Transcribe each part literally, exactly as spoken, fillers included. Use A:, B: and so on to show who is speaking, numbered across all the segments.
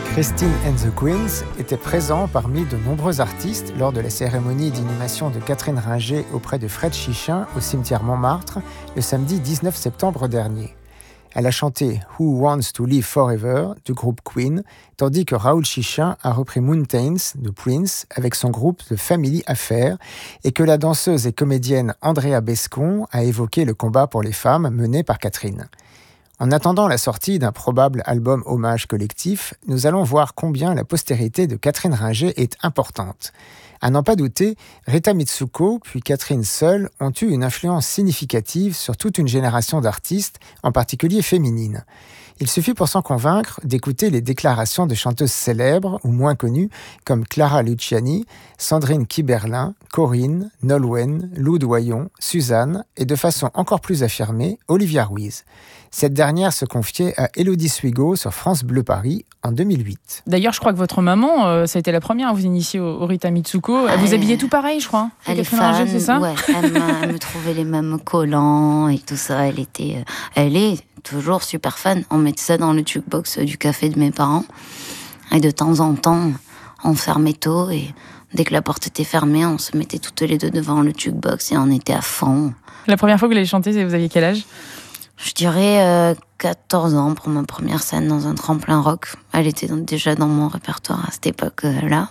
A: Christine and the Queens était présent parmi de nombreux artistes lors de la cérémonie d'inhumation de Catherine Ringer auprès de Fred Chichin au cimetière Montmartre le samedi dix-neuf septembre dernier. Elle a chanté « Who Wants to Live Forever » du groupe Queen, tandis que Raoul Chichin a repris « Mountains » de Prince avec son groupe The Family Affair et que la danseuse et comédienne Andrea Bescon a évoqué le combat pour les femmes mené par Catherine. En attendant la sortie d'un probable album hommage collectif, nous allons voir combien la postérité de Catherine Ringer est importante. À n'en pas douter, Rita Mitsuko puis Catherine seule ont eu une influence significative sur toute une génération d'artistes, en particulier féminines. Il suffit pour s'en convaincre d'écouter les déclarations de chanteuses célèbres ou moins connues comme Clara Luciani, Sandrine Kiberlin, Corinne, Nolwenn, Lou Doyon, Suzanne et de façon encore plus affirmée, Olivia Ruiz. Cette dernière se confiait à Élodie Suigo sur France Bleu Paris en deux mille huit.
B: D'ailleurs, je crois que votre maman, euh, ça a été la première à vous initier au, au Rita Mitsuko. Elle, elle vous habillait tout pareil, je crois.
C: Elle est fan, Ringer, c'est ça ouais, elle, elle me trouvait les mêmes collants et tout ça. Elle était, euh, elle est toujours super fan. On mettait ça dans le jukebox du café de mes parents. Et de temps en temps, on fermait tôt et dès que la porte était fermée, on se mettait toutes les deux devant le jukebox et on était à fond.
B: La première fois que vous l'avez chanté, vous aviez quel âge ?
C: Je dirais euh, quatorze ans pour ma première scène dans un tremplin rock. Elle était dans, déjà dans mon répertoire à cette époque-là.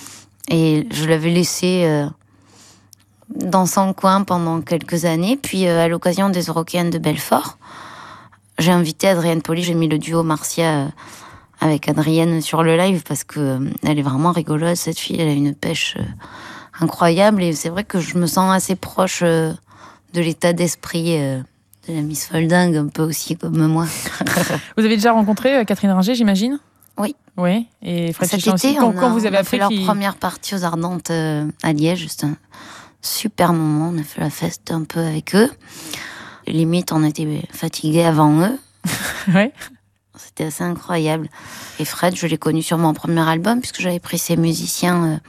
C: Et je l'avais laissée euh, dans son coin pendant quelques années. Puis euh, à l'occasion des Eurockéennes de Belfort, j'ai invité Adrienne Pauly, j'ai mis le duo Marcia euh, avec Adrienne sur le live parce que euh, elle est vraiment rigolote, cette fille. Elle a une pêche euh, incroyable. Et c'est vrai que je me sens assez proche euh, de l'état d'esprit euh, de la Miss Folding, un peu aussi comme moi.
B: Vous avez déjà rencontré Catherine Ringer, j'imagine ?
C: Oui.
B: Oui, et Fred
C: Cet
B: Chichin
C: été,
B: aussi. Quand,
C: on a,
B: quand vous avez
C: on a
B: appris
C: fait leur
B: qu'il...
C: première partie aux Ardentes euh, à Liège, c'était un super moment. On a fait la fête un peu avec eux. Limite, on était fatigués avant eux.
B: Oui.
C: C'était assez incroyable. Et Fred, je l'ai connu sur mon premier album, puisque j'avais pris ses musiciens euh,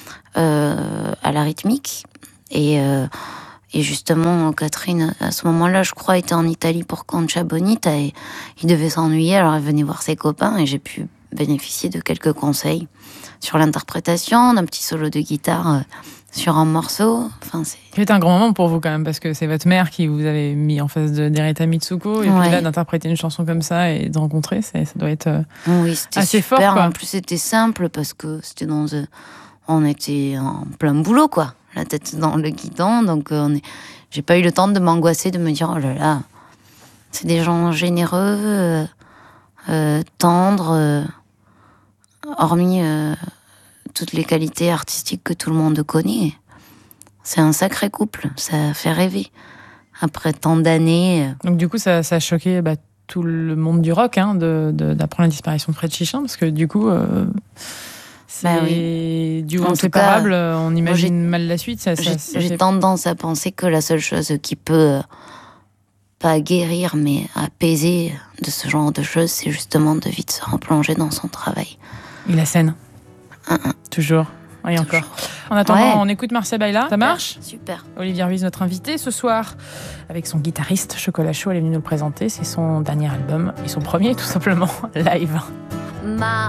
C: euh, à la rythmique. Et... Euh, Et justement, Catherine, à ce moment-là, je crois, était en Italie pour Concha Bonita et il devait s'ennuyer, alors elle venait voir ses copains et j'ai pu bénéficier de quelques conseils sur l'interprétation, d'un petit solo de guitare sur un morceau. Enfin, c'est...
B: C'était un grand moment pour vous quand même, parce que c'est votre mère qui vous avait mis en face de Rita Mitsuko et
C: ouais.
B: puis là, d'interpréter une chanson comme ça et de rencontrer, c'est, ça doit être euh,
C: oui, c'était
B: assez
C: super.
B: fort. Quoi.
C: En plus, c'était simple parce que c'était dans... Euh, on était en plein boulot, quoi. La tête dans le guidon, donc euh, on est... j'ai pas eu le temps de m'angoisser, de me dire oh là là, c'est des gens généreux, euh, euh, tendres, euh, hormis euh, toutes les qualités artistiques que tout le monde connaît. C'est un sacré couple, ça fait rêver. Après tant d'années. Euh...
B: Donc du coup, ça, ça a choqué bah, tout le monde du rock hein, de, de, d'apprendre la disparition de Fred Chichin, parce que du coup. Euh... C'est bah oui. Du inséparable, cas, on imagine moi, mal la suite. Ça,
C: j'ai,
B: ça, ça
C: j'ai
B: fait...
C: tendance à penser que la seule chose qui peut, euh, pas guérir, mais apaiser de ce genre de choses, c'est justement de vite se replonger dans son travail.
B: Et la scène
C: uh-uh.
B: Toujours. Et
C: Toujours.
B: encore. En attendant,
C: ouais.
B: on écoute Marcia Baila. Ça marche ?
C: Super.
B: Olivia Ruiz, notre invitée ce soir, avec son guitariste Chocolat Chaud, elle est venue nous le présenter. C'est son dernier album, et son premier, tout simplement, live.
D: Ma